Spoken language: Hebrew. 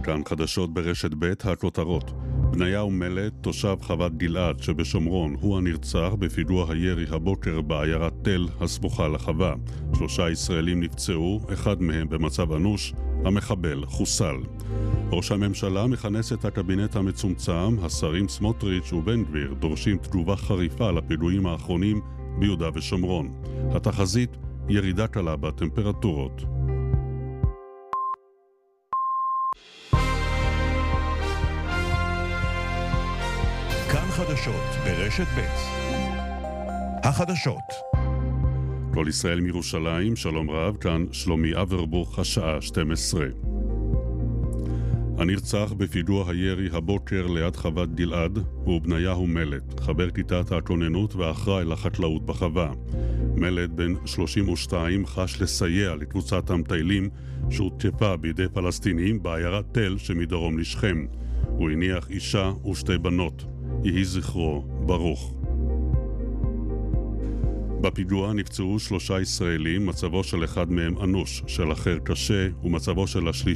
כאן חדשות ברשת ב' הכותרות. בניהו מלט, תושב חוות גלעד שבשומרון, הוא הנרצח בפיגוע הירי הבוקר בעיירת תל הסמוכה לחווה. 3 ישראלים נפצעו, אחד מהם במצב אנוש, המחבל חוסל. ראש הממשלה מכנס את הקבינט המצומצם, השרים סמוטריץ' ובן גביר דורשים תגובה חריפה לפיגועים האחרונים ביהודה ושומרון. התחזית, ירידה קלה בטמפרטורות. כאן חדשות ברשת ב'. החדשות. כל ישראל מירושלים, שלום רב, כאן שלומי אברבוך, השעה 12. הנרצח בפיגוע הירי הבוקר ליד חוות גלעד הוא בניהו מלט, חבר כיתת הכוננות ואחראי לחקלאות בחווה. מלט בן 32 חש לסייע לקבוצת המטיילים שהותקפה בידי פלסטינים בעיירת תל שמדרום לשכם. הוא הניח אישה ושתי בנות. יהי זכרו ברוך. בפיגוע נפצעו 3 ישראלים, מצבו של אחד מהם אנוש, של אחר קשה, ומצבו של השלישי